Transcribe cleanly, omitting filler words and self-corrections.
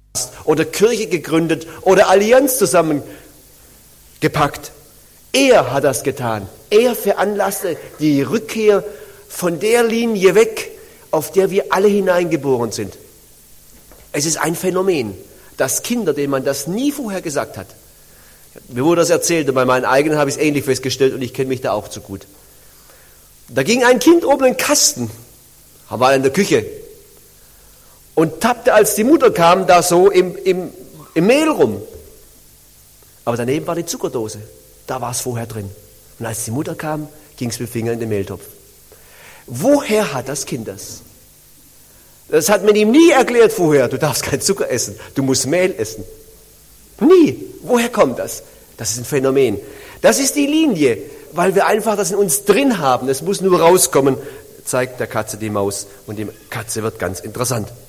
oder Kirche gegründet oder Allianz zusammengepackt. Er hat das getan. Er veranlasste die Rückkehr von der Linie weg, auf der wir alle hineingeboren sind. Es ist ein Phänomen, dass Kinder, denen man das nie vorher gesagt hat, mir wurde das erzählt und bei meinen eigenen habe ich es ähnlich festgestellt und ich kenne mich da auch zu gut. Da ging ein Kind oben in den Kasten, war in der Küche und tappte, als die Mutter kam, da so im Mehl rum. Aber daneben war die Zuckerdose, da war es vorher drin. Und als die Mutter kam, ging es mit dem Finger in den Mehltopf. Woher hat das Kind das? Das hat man ihm nie erklärt vorher, du darfst keinen Zucker essen, du musst Mehl essen. Nie. Woher kommt das? Das ist ein Phänomen. Das ist die Linie, weil wir einfach das in uns drin haben. Es muss nur rauskommen, zeigt der Katze die Maus und die Katze wird ganz interessant.